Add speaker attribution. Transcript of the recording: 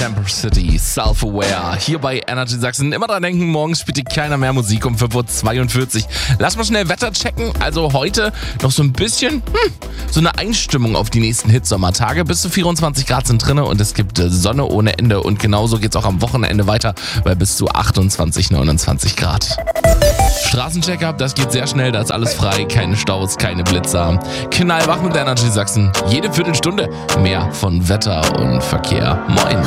Speaker 1: Camper City, Self-Aware, hier bei Energy Sachsen. Immer dran denken, morgens spielt hier keiner mehr Musik um 5:42 Uhr. Lass mal schnell Wetter checken. Also heute noch so ein bisschen, so eine Einstimmung auf die nächsten Hitsommertage. Bis zu 24 Grad sind drinne und es gibt Sonne ohne Ende. Und genauso geht's auch am Wochenende weiter bei bis zu 28, 29 Grad. Straßencheck-up, das geht sehr schnell, da ist alles frei, keine Staus, keine Blitzer. Knallwach mit Energy Sachsen. Jede Viertelstunde mehr von Wetter und Verkehr. Moin!